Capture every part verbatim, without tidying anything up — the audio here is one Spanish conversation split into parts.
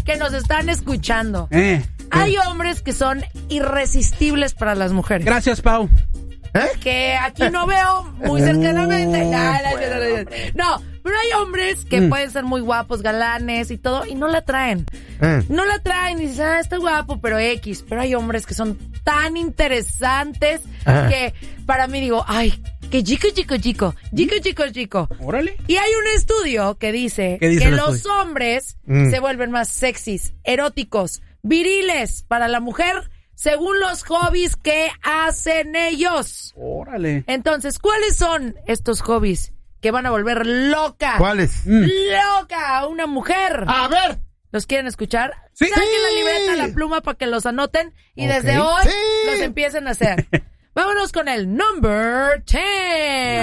que nos están escuchando. Eh, Hay eh. hombres que son irresistibles para las mujeres. Gracias, Pau. ¿Eh? Que aquí no veo muy cercanamente. No, no, no, no, no, pero hay hombres que Mm. pueden ser muy guapos, galanes y todo, y no la traen. Eh. No la traen y dicen, ah, está guapo, pero X. Pero hay hombres que son tan interesantes Ajá. que para mí digo, ay, que chico, chico, chico, chico, chico, chico. Órale. Y hay un estudio que dice, ¿Qué dice que el los estudio? hombres Mm. se vuelven más sexys, eróticos, viriles para la mujer según los hobbies que hacen ellos. Órale. Entonces, ¿cuáles son estos hobbies que van a volver loca? ¿Cuáles? Mm. Loca a una mujer. A ver. ¿Los quieren escuchar? Sí. Saquen Sí. la libreta, la pluma para que los anoten y Ok. desde hoy Sí. los empiecen a hacer. Vámonos con el number ten.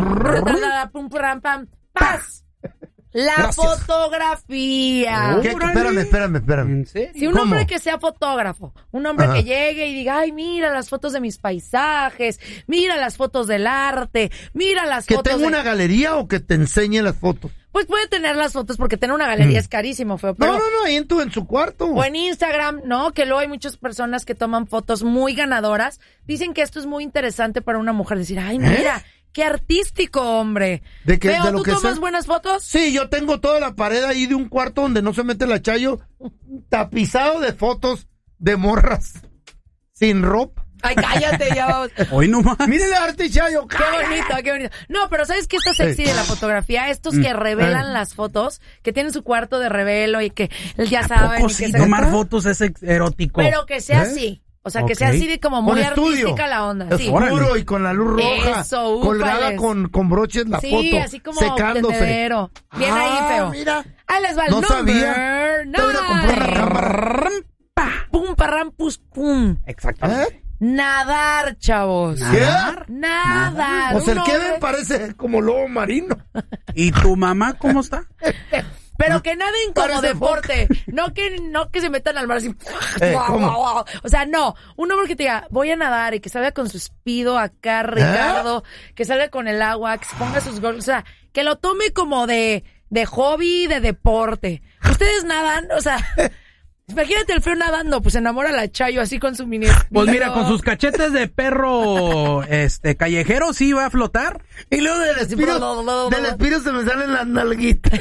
Pum, pam, pam, paz. La Gracias. fotografía. ¿Qué? Espérame, espérame, espérame. ¿En serio? Si un ¿Cómo? hombre que sea fotógrafo, un hombre Ajá. que llegue y diga, ay, mira las fotos de mis paisajes, mira las fotos del arte, mira las ¿Que fotos tenga de... una galería o que te enseñe las fotos? Pues puede tener las fotos porque tener una galería Mm. es carísimo, feo, pero... No, no, no, ahí en, tu, en su cuarto. O en Instagram, ¿no? Que luego hay muchas personas que toman fotos muy ganadoras. Dicen que esto es muy interesante para una mujer. Decir, ay, mira, qué artístico, hombre. ¿De qué- Feo, de lo ¿tú que tomas sea? buenas fotos? Sí, yo tengo toda la pared ahí de un cuarto donde no se mete la Chayo, tapizado de fotos de morras sin ropa. Ay, cállate, ya vamos. Hoy no más. Mire el arte, Chayo. Qué bonito, qué bonito. No, pero ¿sabes qué está sexy de la fotografía? Estos que revelan Eh. las fotos, que tienen su cuarto de revelo y que ya saben. Poco y que sí, se- tomar fotos es ex- erótico. Pero que sea ¿Eh? así. O sea, que Ok. sea así de como Con muy estudio. artística la onda. Sí. Oscuro y con la luz roja. Eso, colgada úfales. con, con broches la Sí, foto. así como secándose. tendedero. Bien Ah, ahí, feo. mira. Ahí les va el No number sabía. Te voy a comprar una nine. cámara. Pum, parram, pus, pum. Exactamente. ¿Eh? Nadar, chavos. ¿Nadar? Nadar. Pues Un el hombre- Kevin parece como lobo marino. ¿Y tu mamá cómo está? Pero que naden como Parece deporte. No que, no que se metan al mar así. Eh, Guau, ¿cómo? guau, guau. O sea, no. Un hombre que te diga, voy a nadar y que salga con su espido acá, Ricardo. Que salga con el agua, que se ponga sus goggles. O sea, que lo tome como de, de hobby, de deporte. Ustedes nadan, o sea... Imagínate el feo nadando, pues se enamora a la Chayo así con su mini. Pues mira, con sus cachetes de perro este callejero sí va a flotar. Y luego del espíritu, del espíritu se me salen las nalguitas.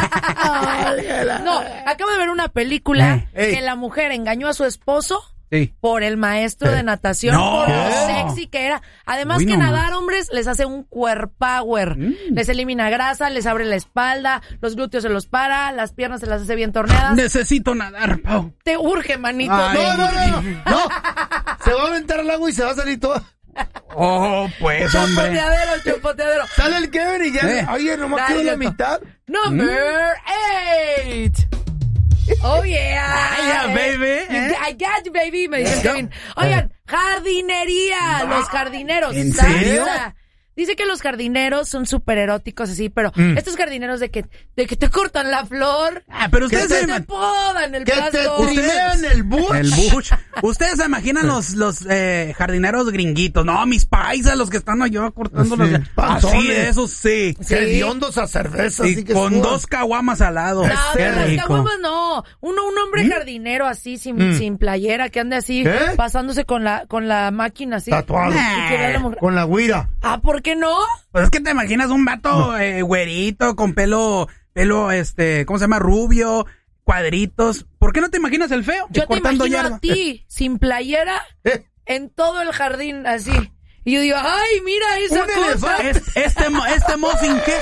No, acabo de ver una película Eh. que la mujer engañó a su esposo Sí. por el maestro de natación, No. por lo ¿Qué? sexy que era. Además Uy, que no nadar, hombres, les hace un cuerpower. Les elimina grasa, les abre la espalda, los glúteos se los para, las piernas se las hace bien torneadas. Necesito nadar, Pau. Te urge, manito. Ay. te No, no, urge. no, no. No. Se va a aventar al agua y se va a salir todo. Oh, pues, hombre. Chapoteadero, chapoteadero. Sale el Kevin y ya. Eh. Oye, nomás Dale, quedó la cierto. mitad. Number eight. Oh, yeah. Yeah, baby, ¿eh? I got you, baby, me dice Kevin. Oigan, jardinería, los jardineros. ¿En salsa. serio? Dice que los jardineros son súper eróticos así, pero Mm. estos jardineros de que, de que te cortan la flor, Ah, pero que ustedes te, se, te podan el Que te pasto. trimean el bush. el bush. Ustedes se imaginan los, los eh, jardineros gringuitos. No, mis paisas, los que están allá cortando Sí, los... panzones. Así, esos sí. Sí. Hediondos a cerveza. Y así que con sudan. dos caguamas al lado. No, Qué pero las rico. caguamas no. Uno, un hombre jardinero así, sin, Mm. sin playera, que ande así, ¿Qué? pasándose con la, con la máquina así. Tatuado. Y que vea la mujer. Con la guira. Ah, ¿por qué no? Pues es que te imaginas un vato eh, güerito con pelo, pelo, este, ¿cómo se llama? Rubio, cuadritos. ¿Por qué no te imaginas el feo? Yo te cortando imagino yarda. a ti, sin playera, Eh, en todo el jardín, así. Y yo digo, ay, mira esa Un cosa. elefante. Es- Este, mo- este muffin, ¿qué?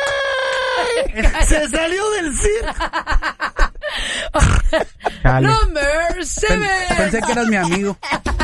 Se salió del circo. Chale. Number Pen- seven. Pensé que eras mi amigo.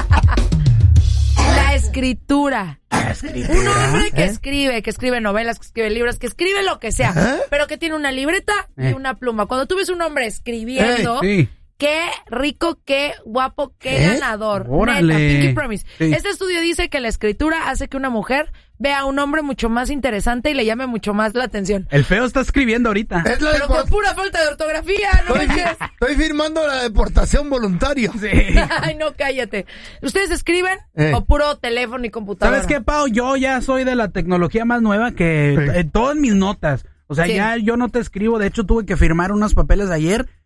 La escritura. Un hombre que ¿Eh? escribe, que escribe novelas, que escribe libros, que escribe lo que sea, ¿Eh? pero que tiene una libreta y Eh. una pluma. Cuando tú ves un hombre escribiendo, Sí. qué rico, qué guapo, qué ¿Eh? ganador. Órale. Neta, Pinky Promise. Sí. Este estudio dice que la escritura hace que una mujer vea a un hombre mucho más interesante y le llame mucho más la atención. El feo está escribiendo ahorita. Es la Pero con deport- pura falta de ortografía, ¿no estoy, manches? estoy firmando la deportación voluntaria. Sí. Ay, no, cállate. ¿Ustedes escriben Eh. o puro teléfono y computadora? ¿Sabes qué, Pau? Yo ya soy de la tecnología más nueva que Sí. eh, todas mis notas. O sea, Sí. ya yo no te escribo. De hecho, tuve que firmar unos papeles ayer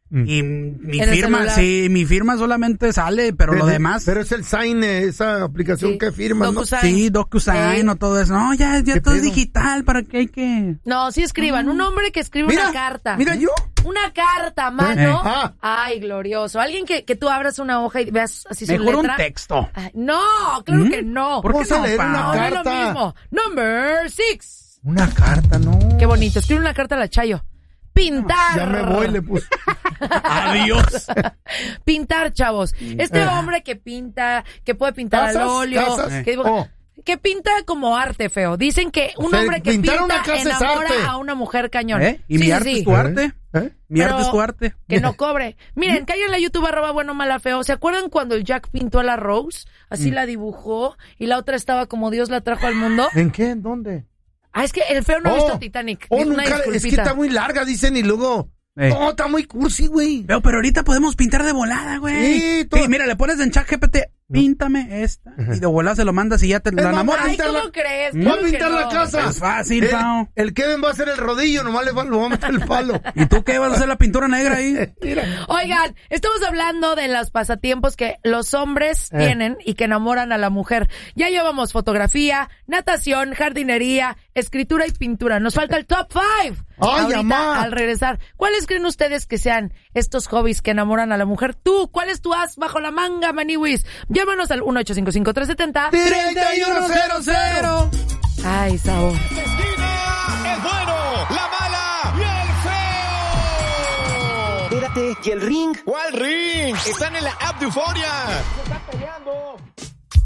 Y mi En el firma, celular. sí, mi firma solamente sale, pero lo Pero- demás... Pero es el Sign, esa aplicación Sí. que firmas, ¿no? DocuSign. Sí, DocuSign Eh. o todo eso. No, ya, ya ¿Qué todo es pedo? digital, ¿para qué hay que...? No, sí escriban. Un hombre que escribe Mira, una carta. mira yo. Una carta, mano. Eh. Ah. Ay, glorioso. Alguien que, que tú abras una hoja y veas así su Mejor un letra. texto. Ay, no, claro ¿Mm? que no. ¿Por qué Vamos a no, leer pa? una No, no es lo carta. mismo. Number six. Una carta, no. Qué bonito. Escribe una carta a la Chayo. Pintar. Ya me voy, le puse. Adiós. Pintar, chavos. Este Eh. hombre que pinta, que puede pintar ¿Casas? al óleo, ¿Casas? que, dibuja- Oh. que pinta como arte, feo. Dicen que un O sea, hombre que pintar pinta una casa es enamora arte. a una mujer cañón. ¿Eh? ¿Y Sí, mi sí, arte sí. es tu arte? ¿Eh? Mi Pero arte es tu arte. Que no cobre. Miren, cáiganle a YouTube arroba bueno mala feo. ¿Se acuerdan cuando el Jack pintó a la Rose? Así la dibujó y la otra estaba como Dios la trajo al mundo. ¿En qué? ¿En dónde? Ah, es que el feo no ha Oh. visto Titanic. Oh, Una nunca, es que disculpita. está muy larga, dicen, y luego... Eh. No, está muy cursi, güey. Pero, pero ahorita podemos pintar de volada, güey. Sí, todo- Sí, mira, le pones en chat G P T, píntame esta. Y de volada se lo mandas y ya te la más, enamoras. Ay, pintar ¿cómo la- crees? Va a Claro que pintar la no. casa. Es fácil, el, Fao. el Kevin va a hacer el rodillo, nomás le va, lo va a meter el palo. ¿Y tú qué vas a hacer la pintura negra ahí? Oigan, estamos hablando de los pasatiempos que los hombres Eh. tienen y que enamoran a la mujer. Ya llevamos fotografía, natación, jardinería, escritura y pintura. Nos falta el top five. ¡Ay, Ahorita, amá! al regresar, ¿cuáles creen ustedes que sean estos hobbies que enamoran a la mujer? Tú, ¿cuál es tu as bajo la manga, maniwis? Llámanos al uno ocho cinco cinco tres siete cero. treinta y uno cero cero. Ay, sabor. Esquina, el bueno, la mala y el feo. Espérate, ¿y el ring? ¿Cuál ring? Están en la app de Euforia.